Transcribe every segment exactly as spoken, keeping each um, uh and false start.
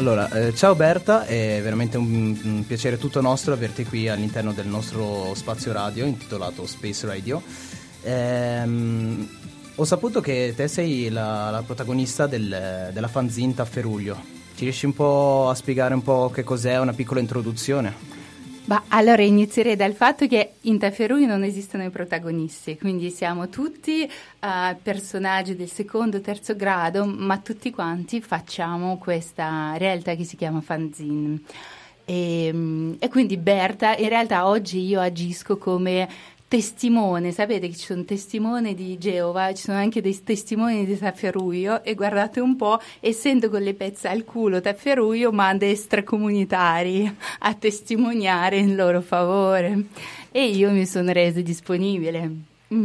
Allora, eh, ciao Berta, è veramente un, un piacere tutto nostro averti qui all'interno del nostro spazio radio intitolato Space Radio. Ehm, ho saputo che te sei la, la protagonista del, della fanzine Tafferuglio. Ci riesci un po' a spiegare un po' che cos'è, una piccola introduzione? Bah, allora inizierei dal fatto che in Tafferuglio non esistono i protagonisti, quindi siamo tutti uh, personaggi del secondo, terzo grado, ma tutti quanti facciamo questa realtà che si chiama fanzine. E, e quindi Berta, in realtà oggi io agisco come testimone, sapete che ci sono testimoni di Geova, ci sono anche dei testimoni di Tafferuglio e guardate un po', essendo con le pezze al culo Tafferuglio manda extracomunitari a testimoniare in loro favore e io mi sono resa disponibile. Mm.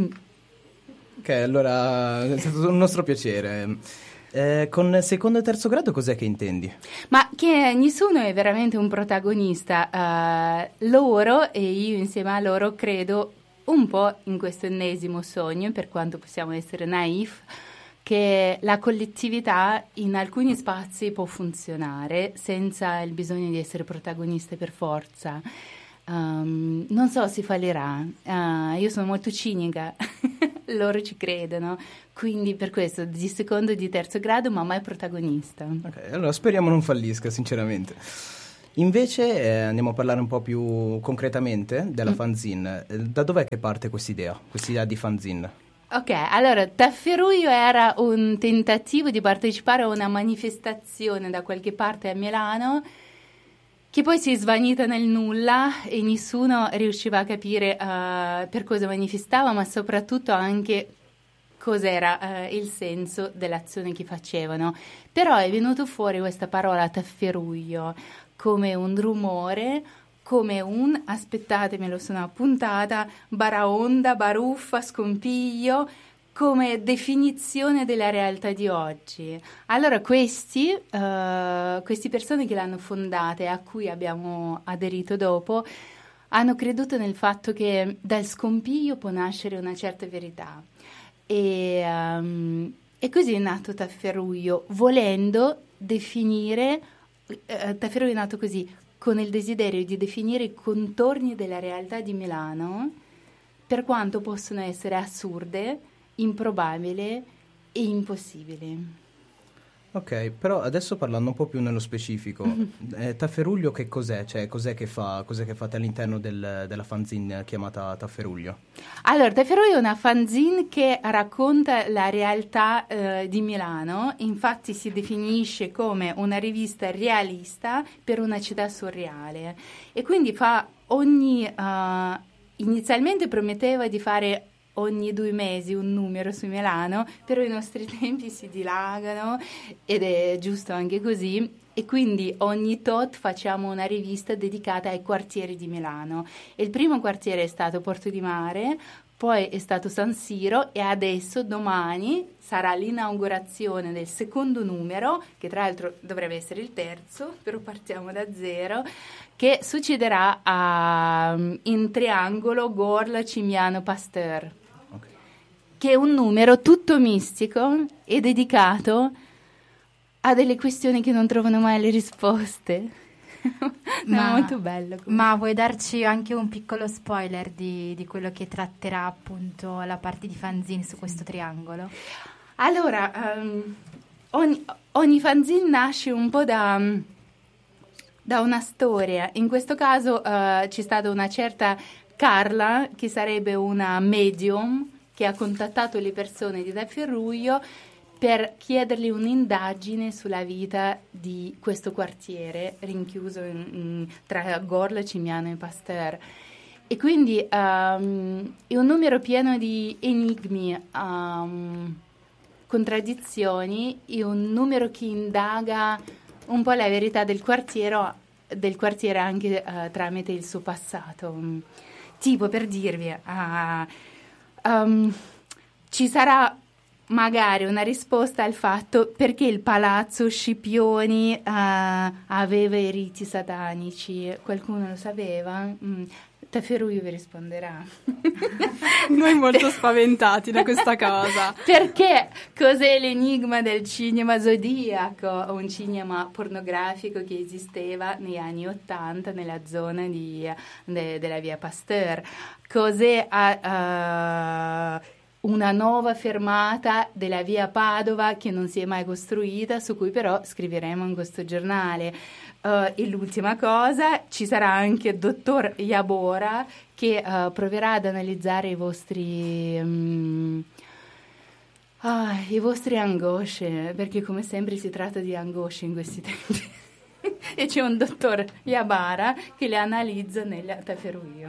Ok, allora è stato un nostro piacere. Eh, con secondo e terzo grado cos'è che intendi? Ma che nessuno è veramente un protagonista, uh, loro e io insieme a loro credo un po' in questo ennesimo sogno, per quanto possiamo essere naif, che la collettività in alcuni spazi può funzionare senza il bisogno di essere protagoniste per forza. Um, non so se fallirà, uh, io sono molto cinica, loro ci credono, quindi per questo di secondo e di terzo grado ma mai protagonista. Ok, allora speriamo non fallisca sinceramente. Invece eh, andiamo a parlare un po' più concretamente della mm. fanzine. Da dov'è che parte quest'idea, quest'idea di fanzine? Ok, allora Tafferuglio era un tentativo di partecipare a una manifestazione da qualche parte a Milano che poi si è svanita nel nulla e nessuno riusciva a capire uh, per cosa manifestava, ma soprattutto anche cos'era uh, il senso dell'azione che facevano. Però è venuto fuori questa parola Tafferuglio come un rumore, come un, aspettate me lo sono appuntata, baraonda, baruffa, scompiglio, come definizione della realtà di oggi. Allora questi, uh, queste persone che l'hanno fondata e a cui abbiamo aderito dopo, hanno creduto nel fatto che dal scompiglio può nascere una certa verità. E, um, e così è nato Tafferuglio, volendo definire, uh, Tafferuglio è nato così, con il desiderio di definire i contorni della realtà di Milano, per quanto possono essere assurde, improbabili e impossibili. Ok, però adesso parlando un po' più nello specifico, mm-hmm. eh, Tafferuglio che cos'è? Cioè cos'è che fa, cos'è che fate all'interno del, della fanzine chiamata Tafferuglio? Allora, Tafferuglio è una fanzine che racconta la realtà eh, di Milano, infatti si definisce come una rivista realista per una città surreale e quindi fa ogni, uh, inizialmente prometteva di fare ogni due mesi un numero su Milano, però i nostri tempi si dilagano ed è giusto anche così e quindi ogni tot facciamo una rivista dedicata ai quartieri di Milano. E il primo quartiere è stato Porto di Mare, poi è stato San Siro e adesso domani sarà l'inaugurazione del secondo numero, che tra l'altro dovrebbe essere il terzo, però partiamo da zero, che succederà a, in triangolo Gorla, Cimiano, Pasteur. Che è un numero tutto mistico e dedicato a delle questioni che non trovano mai le risposte. Ma, è molto bello. Comunque. Ma vuoi darci anche un piccolo spoiler di, di quello che tratterà appunto la parte di fanzine su questo triangolo? Allora, um, ogni, ogni fanzine nasce un po' da, da una storia. In questo caso uh, c'è stata una certa Carla, che sarebbe una medium, che ha contattato le persone di Tafferuglio per chiedergli un'indagine sulla vita di questo quartiere rinchiuso in, in, tra Gorla, Cimiano e Pasteur. E quindi um, è un numero pieno di enigmi, um, contraddizioni, è un numero che indaga un po' la verità del quartiere, del quartiere anche uh, tramite il suo passato. Tipo, per dirvi... Uh, Um, ci sarà magari una risposta al fatto perché il palazzo Scipioni uh, aveva i riti satanici. Qualcuno lo sapeva? Mm. Tafferuglio vi risponderà. Noi molto spaventati da questa cosa. Perché cos'è l'enigma del cinema zodiaco? Un cinema pornografico che esisteva negli anni ottanta nella zona di, de, della via Pasteur. Cos'è uh, uh, una nuova fermata della via Padova che non si è mai costruita, su cui però scriveremo in questo giornale. Uh, e l'ultima cosa, ci sarà anche il dottor Yabora che uh, proverà ad analizzare i vostri um, ah, i vostri angosce, perché come sempre si tratta di angosce in questi tempi. E c'è un dottor Yabara che le analizza nel Tafferuglio.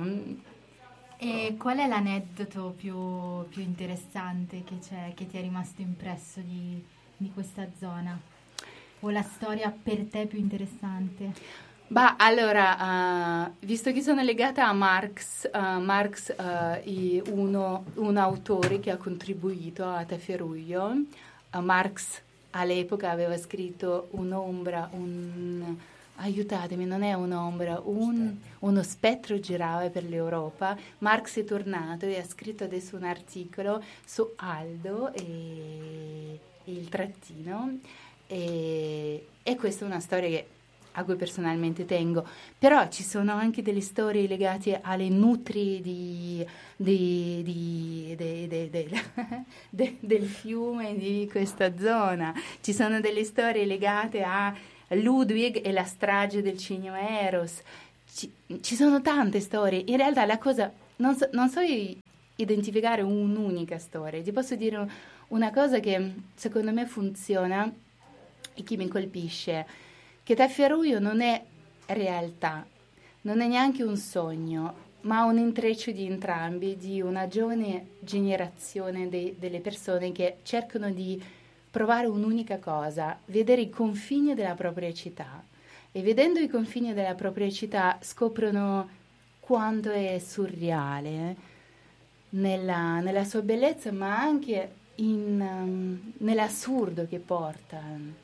E qual è l'aneddoto più, più interessante che c'è, che ti è rimasto impresso di, di questa zona? O la storia per te più interessante? Bah, allora, uh, visto che sono legata a Marx, uh, Marx uh, uno, un autore che ha contribuito a Tafferuglio, uh, Marx all'epoca aveva scritto un'ombra, un... aiutatemi, non è un'ombra, un, uno spettro girava per l'Europa. Marx è tornato e ha scritto adesso un articolo su Aldo e, e il trattino. E, e questa è una storia che, a cui personalmente tengo, però ci sono anche delle storie legate alle nutrie di, di, di, de, de, de, de, del fiume di questa zona, ci sono delle storie legate a Ludwig e la strage del cinema Eros, ci, ci sono tante storie. In realtà la cosa, non so, non so identificare un'unica storia, ti posso dire una cosa che secondo me funziona e che mi colpisce, che Tafferuglio non è realtà, non è neanche un sogno, ma un intreccio di entrambi, di una giovane generazione de, delle persone che cercano di provare un'unica cosa, vedere i confini della propria città, e vedendo i confini della propria città scoprono quanto è surreale nella, nella sua bellezza, ma anche in, um, nell'assurdo che porta.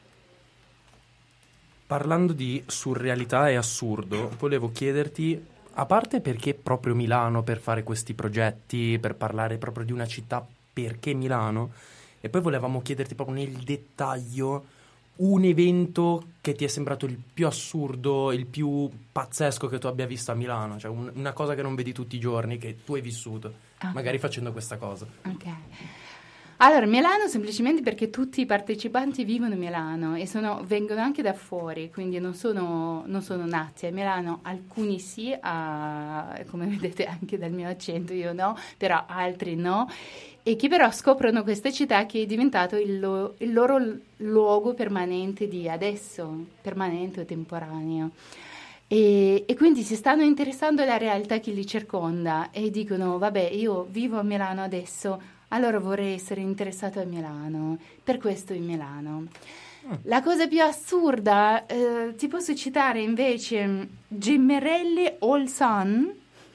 Parlando di surrealità e assurdo, volevo chiederti, a parte perché proprio Milano per fare questi progetti, per parlare proprio di una città, perché Milano? E poi volevamo chiederti proprio nel dettaglio un evento che ti è sembrato il più assurdo, il più pazzesco che tu abbia visto a Milano, cioè un, una cosa che non vedi tutti i giorni, che tu hai vissuto, okay, magari facendo questa cosa. Ok. Allora, Milano semplicemente perché tutti i partecipanti vivono a Milano e sono, vengono anche da fuori, quindi non sono, non sono nati a Milano, alcuni sì, a, come vedete anche dal mio accento, io no, però altri no, e che però scoprono questa città che è diventato il, lo, il loro luogo permanente di adesso, permanente o temporaneo. E, e quindi si stanno interessando alla realtà che li circonda e dicono, vabbè, io vivo a Milano adesso, allora vorrei essere interessato a Milano, per questo in Milano. Mm. La cosa più assurda, eh, ti posso citare invece Gemmerelli Olson,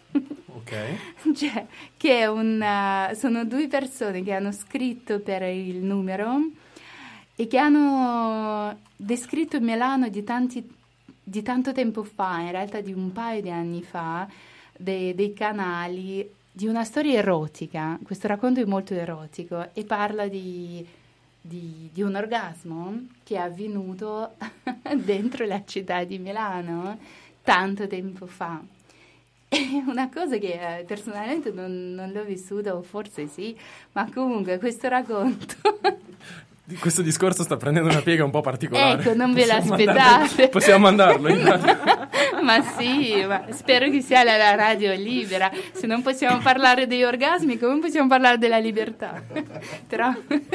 ok, cioè, che è una, sono due persone che hanno scritto per il Numero e che hanno descritto Milano di, tanti, di tanto tempo fa, in realtà di un paio di anni fa, dei, dei canali, di una storia erotica. Questo racconto è molto erotico e parla di, di, di un orgasmo che è avvenuto dentro la città di Milano tanto tempo fa. È una cosa che eh, personalmente non, non l'ho vissuta, o forse sì, ma comunque questo racconto... Questo discorso sta prendendo una piega un po' particolare. Ecco, non ve possiamo l'aspettate. Mandarlo, possiamo mandarlo. Ma sì, ma spero che sia la, la radio libera. Se non possiamo parlare degli orgasmi, come possiamo parlare della libertà? Però...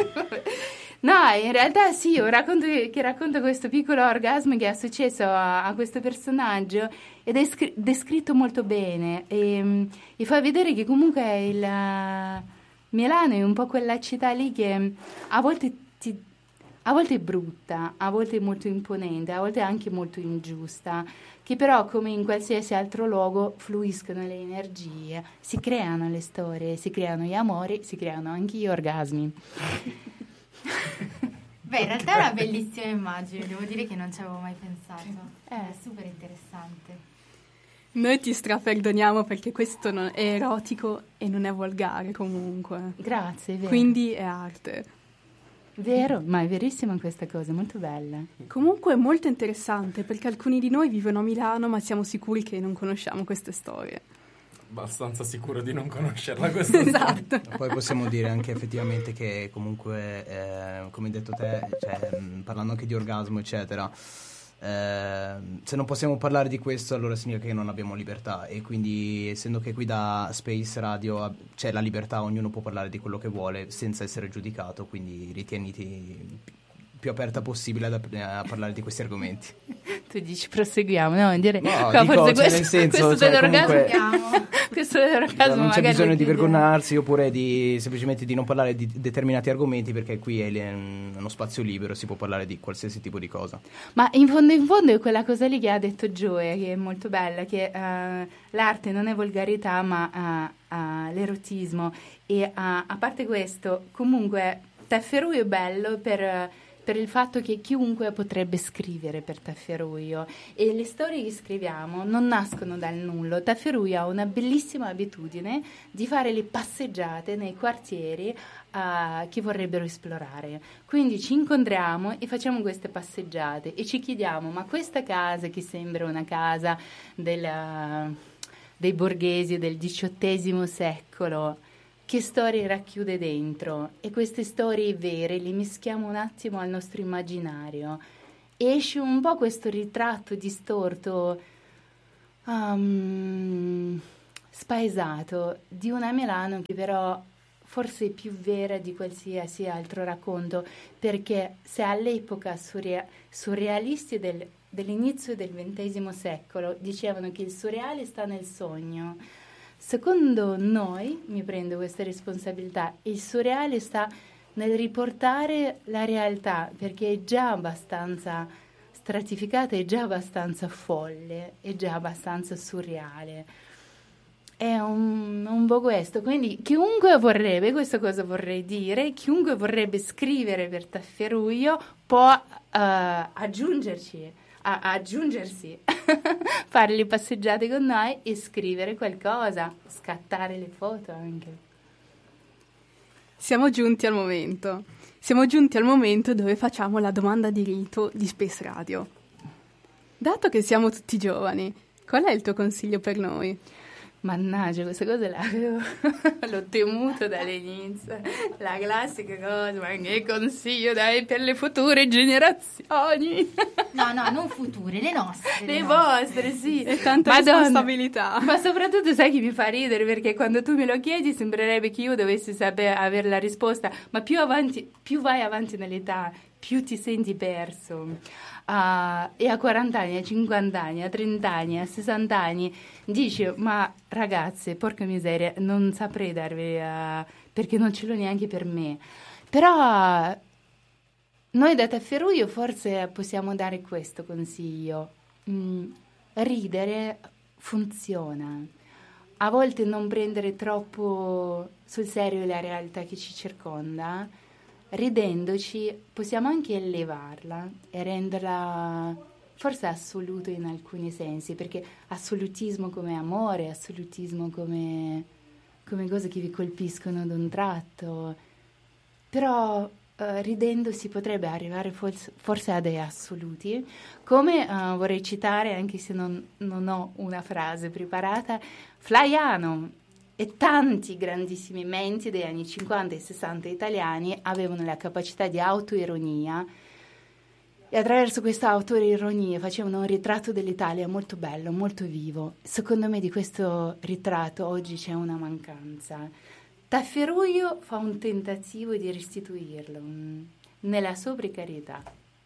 No, in realtà sì, un racconto che, che racconta questo piccolo orgasmo che è successo a, a questo personaggio ed è scr- descritto molto bene e, e fa vedere che comunque il, uh, Milano è un po' quella città lì che a volte, ti, a volte è brutta, a volte è molto imponente, a volte è anche molto ingiusta, che però come in qualsiasi altro luogo fluiscono le energie, si creano le storie, si creano gli amori, si creano anche gli orgasmi. Beh, in realtà è una bellissima immagine, devo dire che non ci avevo mai pensato. Eh. È super interessante. Noi ti straperdoniamo perché questo non è erotico e non è volgare comunque. Grazie, è vero. Quindi è arte. Vero, ma è verissima questa cosa, molto bella. Comunque è molto interessante perché alcuni di noi vivono a Milano ma siamo sicuri che non conosciamo queste storie. Abbastanza sicuro di non conoscerla questa Esatto. Poi possiamo dire anche effettivamente che comunque, eh, come hai detto te, cioè, mh, parlando anche di orgasmo eccetera, eh, se non possiamo parlare di questo allora significa che non abbiamo libertà, e quindi essendo che qui da Space Radio c'è la libertà, ognuno può parlare di quello che vuole senza essere giudicato, quindi ritieniti più aperta possibile ad, a parlare di questi argomenti. Tu dici proseguiamo, no? Dire, no, qua, dico, forse cioè, questo, nel senso, questo cioè, dell'orgasmo, comunque, questo dell'orgasmo non c'è magari bisogno di chiudiamo. vergognarsi oppure di semplicemente di non parlare di determinati argomenti, perché qui è le- uno spazio libero, si può parlare di qualsiasi tipo di cosa. Ma in fondo in fondo è quella cosa lì che ha detto Joe, che è molto bella, che eh, l'arte non è volgarità ma uh, uh, l'erotismo, e uh, a parte questo comunque Tafferuio è bello per, per il fatto che chiunque potrebbe scrivere per Tafferuio, e le storie che scriviamo non nascono dal nulla. Tafferuio ha una bellissima abitudine di fare le passeggiate nei quartieri uh, che vorrebbero esplorare, quindi ci incontriamo e facciamo queste passeggiate e ci chiediamo: ma questa casa che sembra una casa della, dei borghesi del diciottesimo secolo, che storie racchiude dentro? E queste storie vere le mischiamo un attimo al nostro immaginario e esce un po' questo ritratto distorto, um, spaesato di una Milano che però forse è più vera di qualsiasi altro racconto, perché se all'epoca surrea- surrealisti del, dell'inizio del ventesimo secolo dicevano che il surreale sta nel sogno, secondo noi, mi prendo questa responsabilità, il surreale sta nel riportare la realtà, perché è già abbastanza stratificata, è già abbastanza folle, è già abbastanza surreale. È un, un po' questo, quindi chiunque vorrebbe, questa cosa vorrei dire, chiunque vorrebbe scrivere per Tafferuio può uh, aggiungerci, a, aggiungersi, fare le passeggiate con noi e scrivere qualcosa, scattare le foto anche. Siamo giunti al momento. Siamo giunti al momento dove facciamo la domanda di rito di Space Radio. Dato che siamo tutti giovani, qual è il tuo consiglio per noi? Mannaggia, questa cosa l'avevo, l'ho temuto dall'inizio, la classica cosa, ma che consiglio dai per le future generazioni? No, no, non future, le nostre. Le, le vostre, vostre, sì. È tanta Madonna. responsabilità. Ma soprattutto sai che mi fa ridere, perché quando tu me lo chiedi sembrerebbe che io dovessi sapere, avere la risposta, ma più avanti, più vai avanti nell'età, più ti senti perso. Uh, e a quaranta anni, a cinquanta anni, a trenta anni, a sessanta anni dici: ma ragazze, porca miseria, non saprei darvi uh, perché non ce l'ho neanche per me. Però noi da Tafferuio forse possiamo dare questo consiglio: mm, ridere funziona, a volte non prendere troppo sul serio la realtà che ci circonda. Ridendoci possiamo anche elevarla e renderla forse assoluta in alcuni sensi, perché assolutismo come amore, assolutismo come, come cose che vi colpiscono d'un tratto, però eh, ridendo si potrebbe arrivare forse, forse a dei assoluti, come eh, vorrei citare, anche se non, non ho una frase preparata, Flaiano. E tanti grandissimi menti degli anni cinquanta e sessanta italiani avevano la capacità di autoironia, e attraverso questa autoironia facevano un ritratto dell'Italia molto bello, molto vivo. Secondo me di questo ritratto oggi c'è una mancanza. Tafferuio fa un tentativo di restituirlo mh, nella sua precarietà.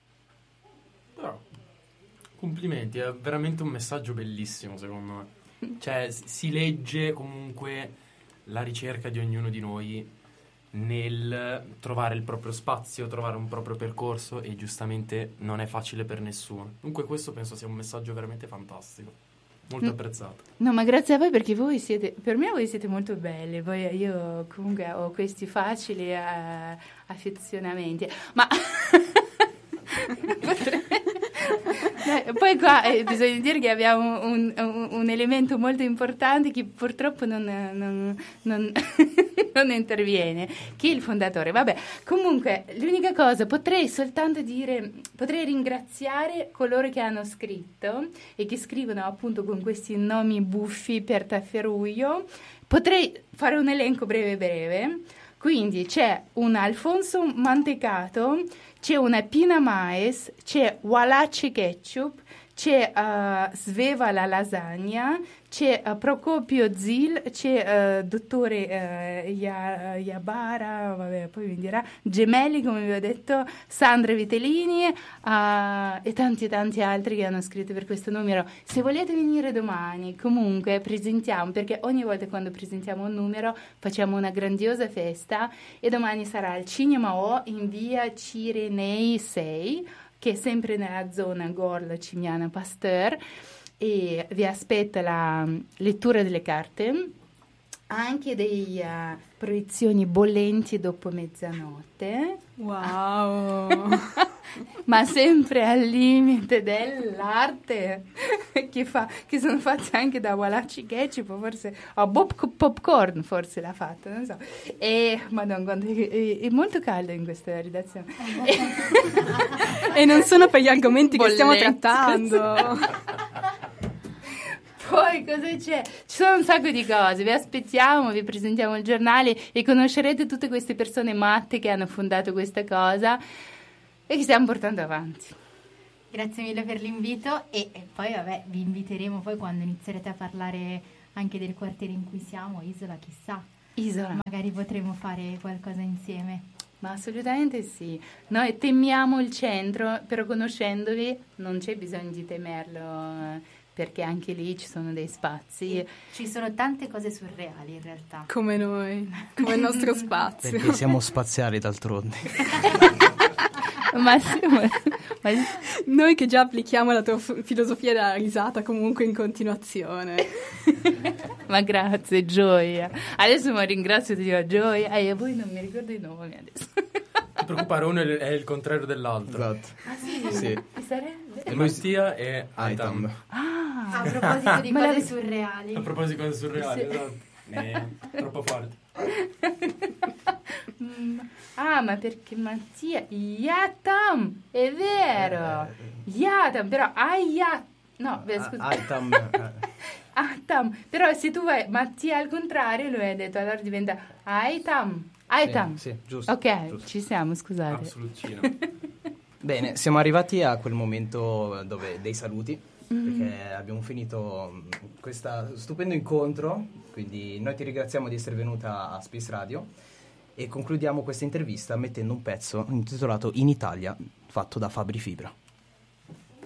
Però, complimenti, è veramente un messaggio bellissimo secondo me. Cioè, si legge comunque la ricerca di ognuno di noi nel trovare il proprio spazio, trovare un proprio percorso, e giustamente non è facile per nessuno. Dunque questo penso sia un messaggio veramente fantastico, molto Mm. apprezzato. No, ma grazie a voi, perché voi siete, per me voi siete molto belli, poi io comunque ho questi facili uh, affezionamenti, ma... Potrei... E poi qua eh, bisogna dire che abbiamo un, un, un elemento molto importante che purtroppo non, non, non, non interviene, che è il fondatore. Vabbè, comunque l'unica cosa, potrei soltanto dire, potrei ringraziare coloro che hanno scritto e che scrivono appunto con questi nomi buffi per Tafferuglio. Potrei fare un elenco breve breve. Quindi c'è un Alfonso Mantecato, c'è una Pina Maes, c'è Walace Ketchup, c'è uh, Sveva la lasagna, c'è uh, Procopio Zil, c'è uh, dottore uh, Iabara, vabbè, poi mi dirà, Gemelli, come vi ho detto, Sandra Vitellini uh, e tanti e tanti altri che hanno scritto per questo numero. Se volete venire domani, comunque presentiamo, perché ogni volta quando presentiamo un numero facciamo una grandiosa festa, e domani sarà al Cinema O in via Cirenei sei, che è sempre nella zona Gorla Cimiana Pasteur, e vi aspetta la lettura delle carte, anche delle uh, proiezioni bollenti dopo mezzanotte. Wow! Ma sempre al limite dell'arte, che, fa, che sono fatte anche da Walace Ketchup, forse, o Bob Popcorn forse l'ha fatto, non so. E, madonna, guarda, è, è molto caldo in questa redazione. E non sono per gli argomenti che stiamo Bollenti, trattando. Poi cosa c'è? Ci sono un sacco di cose, vi aspettiamo, vi presentiamo il giornale e conoscerete tutte queste persone matte che hanno fondato questa cosa e che stiamo portando avanti. Grazie mille per l'invito e, e poi vabbè vi inviteremo poi quando inizierete a parlare anche del quartiere in cui siamo, Isola, chissà. Isola. Magari potremo fare qualcosa insieme. Ma assolutamente sì. Noi temiamo il centro, però conoscendovi non c'è bisogno di temerlo, perché anche lì ci sono dei spazi. Ci sono tante cose surreali in realtà. Come noi, come il nostro spazio. Perché siamo spaziali d'altronde. ma, sì, ma, ma Noi che già applichiamo la tua f- filosofia della risata comunque in continuazione. Ma grazie, Gioia. Adesso mi ringrazio di Gioia e voi non mi ricordo i nomi adesso. Non ti preoccupare, uno è il contrario dell'altro. Esatto. Ah sì? Sì. Chi sarebbe? E Mattia è Aitam. Aitam. Ah, A proposito di Ma cose la- surreali. A proposito di cose surreali, Sì. esatto. Eh, troppo forte. Mm, ah, ma perché Mattia Yatam, è vero. Yatam, però Ayat. No, beh, scusa. Aitam. eh. Atam, però se tu vai Mattia al contrario, lui ha detto, allora diventa Aitam. Aitam. Sì, sì, giusto. Ok, giusto. ci siamo, scusate. Assolutino. Bene, siamo arrivati a quel momento dove dei saluti, Mm. perché abbiamo finito questo stupendo incontro, quindi noi ti ringraziamo di essere venuta a Space Radio e concludiamo questa intervista mettendo un pezzo intitolato In Italia, fatto da Fabri Fibra.